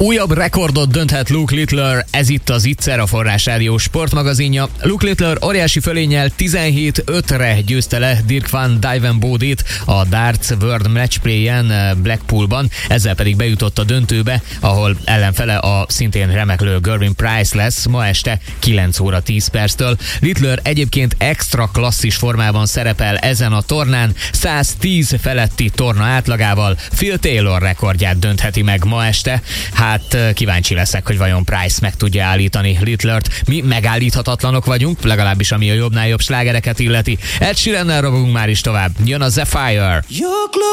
Újabb rekordot dönthet Luke Littler, ez itt az Ittszer, a Forrás Rádió sportmagazinja. Luke Littler óriási fölénnyel 17-5-re győzte le Dirk van Dijvenbode-t a Darts World Matchplay-en Blackpoolban, ezzel pedig bejutott a döntőbe, ahol ellenfele a szintén remeklő Gerwyn Price lesz ma este 9 óra 10 perctől. Littler egyébként extra klasszis formában szerepel ezen a tornán, 110 feletti torna átlagával Phil Taylor rekordját döntheti meg ma este. Hát kíváncsi leszek, hogy vajon Price meg tudja állítani Littlert. Mi megállíthatatlanok vagyunk, legalábbis ami a jobbnál jobb slágereket illeti. Ed Sheerannel robogunk már is tovább. Jön a The Fire.